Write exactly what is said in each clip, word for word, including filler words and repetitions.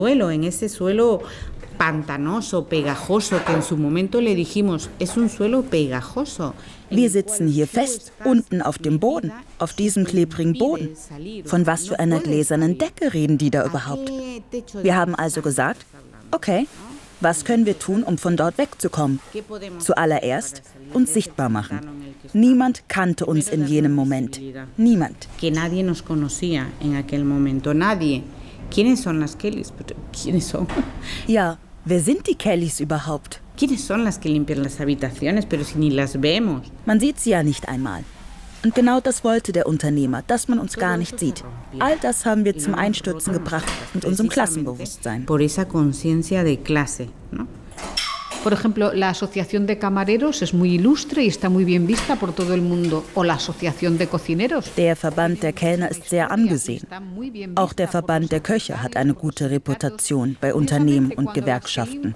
Suelo, en ese suelo pantanoso, pegajoso, que en su momento le dijimos, es un suelo pegajoso. Wir sitzen hier fest, unten auf dem Boden, auf diesem klebrigen Boden. Von was für einer gläsernen Decke reden die da überhaupt? Wir haben also gesagt, okay, was können wir tun, um von dort wegzukommen? Zuallererst uns sichtbar machen. Niemand kannte uns in jenem Moment. Niemand. Que nadie nos conocía en aquel momento. Nadie. ¿Quiénes son las Kellys? ¿Quiénes son? Ja, wer sind die Kellys überhaupt? ¿Quiénes son las que limpian las habitaciones, pero si ni las vemos? Man sieht sie ja nicht einmal. Und genau das wollte der Unternehmer, dass man uns gar nicht sieht. All das haben wir zum Einstürzen gebracht mit unserem Klassenbewusstsein. Por esa conciencia de clase, ¿no? Por ejemplo, la Asociación de Camareros es muy ilustre y está muy bien vista por todo el mundo. O la Asociación de Cocineros. Der Verband der Kellner ist sehr angesehen. Auch der Verband der Köche hat eine gute Reputation bei Unternehmen und Gewerkschaften.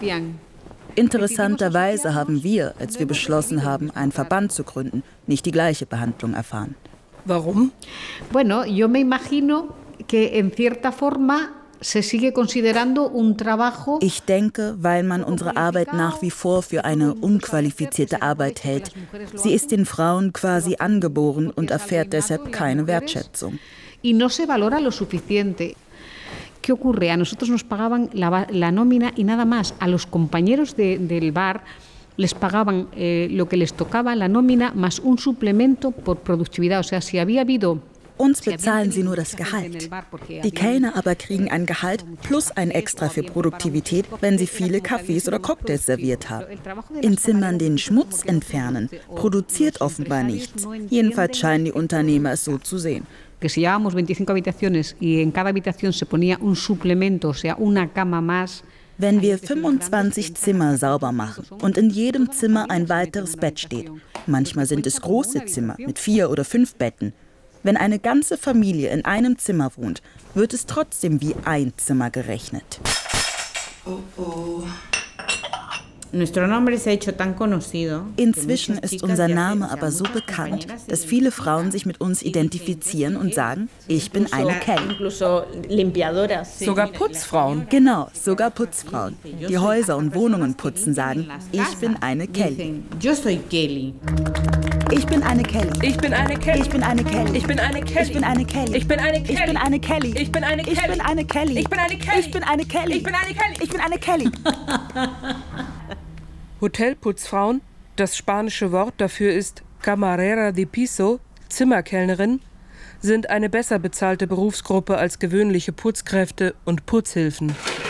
Interessanterweise haben wir, als wir beschlossen haben, einen Verband zu gründen, nicht die gleiche Behandlung erfahren. Warum? Bueno, yo me imagino que en cierta forma se sigue considerando un trabajo. Ich denke, weil man unsere Arbeit nach wie vor für eine unqualifizierte Arbeit hält. Sie ist den Frauen quasi angeboren und erfährt deshalb keine Wertschätzung. Y no se valora lo suficiente. ¿Qué ocurre? A nosotros nos pagaban la, la nómina y nada más. A los compañeros de, del bar les pagaban eh, lo que les tocaba, la nómina, más un suplemento por productividad. O sea, si había habido... Uns bezahlen sie nur das Gehalt. Die Kellner aber kriegen ein Gehalt plus ein Extra für Produktivität, wenn sie viele Kaffees oder Cocktails serviert haben. In Zimmern den Schmutz entfernen, produziert offenbar nichts. Jedenfalls scheinen die Unternehmer es so zu sehen. Que si llevábamos veinticinco habitaciones y en cada habitación se ponía un suplemento, o sea, una cama más. Wenn wir fünfundzwanzig Zimmer sauber machen und in jedem Zimmer ein weiteres Bett steht, manchmal sind es große Zimmer mit vier oder fünf Betten. Wenn eine ganze Familie in einem Zimmer wohnt, wird es trotzdem wie ein Zimmer gerechnet. Oh, oh. Nuestro nombre se ha hecho tan conocido. Inzwischen ist unser Name aber so bekannt, dass viele Frauen sich mit uns identifizieren und sagen, ich bin eine Kelly. Sogar Putzfrauen. Genau, sogar Putzfrauen. Die Häuser und Wohnungen putzen, sagen, ich bin eine Kelly. Yo soy Kelly. Ich bin eine Kelly. Ich bin eine Kelly. Ich bin eine Kelly. Ich bin eine Kelly. Ich bin eine Kelly. Ich bin eine Kelly. Ich bin eine Kelly. Ich bin eine Kelly. Ich bin eine Kelly. Ich bin eine Kelly. Ich bin eine Kelly. Ich bin eine Kelly. Ich bin eine Kelly. Hotelputzfrauen, das spanische Wort dafür ist Camarera de Piso, Zimmerkellnerin, sind eine besser bezahlte Berufsgruppe als gewöhnliche Putzkräfte und Putzhilfen.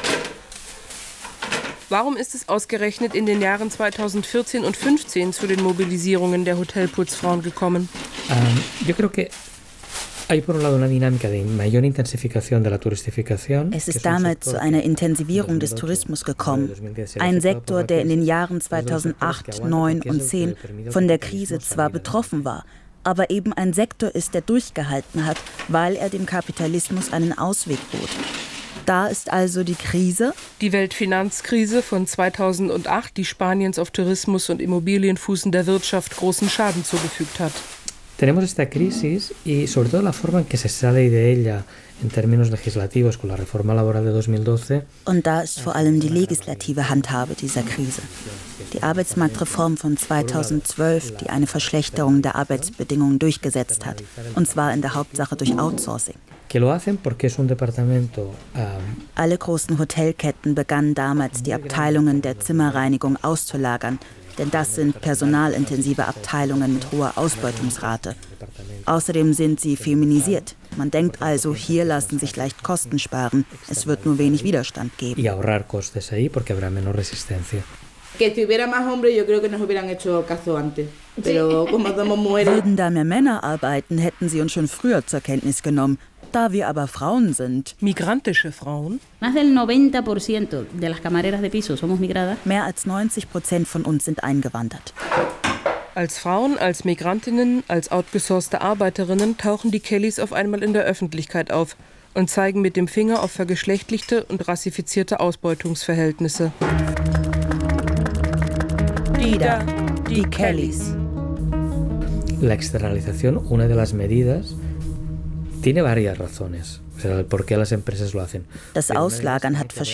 Warum ist es ausgerechnet in den Jahren zweitausendvierzehn und zweitausendfünfzehn zu den Mobilisierungen der Hotelputzfrauen gekommen? Um, yo creo que hay por un lado una dinámica de mayor intensificación de la turistificación. Es ist damals zu einer Intensivierung des Tourismus gekommen. Ein Sektor, der in den Jahren zweitausendacht, zweitausendneun und zweitausendzehn von der Krise zwar betroffen war, aber eben ein Sektor ist, der durchgehalten hat, weil er dem Kapitalismus einen Ausweg bot. Da ist also die Krise. Die Weltfinanzkrise von zweitausendacht, die Spaniens auf Tourismus und Immobilienfußen der Wirtschaft großen Schaden zugefügt hat. Tenemos esta crisis y sobre todo la forma en que se sale de ella en términos legislativos con la reforma laboral de dos mil doce. Und da ist vor allem die legislative Handhabe dieser Krise. Die Arbeitsmarktreform von zweitausendzwölf, die eine Verschlechterung der Arbeitsbedingungen durchgesetzt hat, und zwar in der Hauptsache durch Outsourcing. Que lo hacen porque es un departamento. Um, Alle großen Hotelketten begannen damals, die Abteilungen der Zimmerreinigung auszulagern, denn das sind personalintensive Abteilungen mit hoher Ausbeutungsrate. Außerdem sind sie feminisiert. Man denkt also, hier lassen sich leicht Kosten sparen. Es wird nur wenig Widerstand geben. Y ahorrar costes ahí porque habrá menor resistencia. Que si hubiera más hombres, yo creo que nos hubieran hecho caso antes. Pero como somos mujeres. Würden da mehr Männer arbeiten, hätten sie uns schon früher zur Kenntnis genommen. Da wir aber Frauen sind. Migrantische Frauen? Más del noventa por ciento de las camareras de piso somos migradas. Mehr als neunzig Prozent von uns sind eingewandert. Als Frauen, als Migrantinnen, als outgesourcete Arbeiterinnen tauchen die Kellys auf einmal in der Öffentlichkeit auf und zeigen mit dem Finger auf vergeschlechtlichte und rassifizierte Ausbeutungsverhältnisse. Die da, die Kellys. La externalización, una de las medidas, tiene varias razones. O sea, el por qué las empresas lo hacen. Das Auslagern hat verschiedene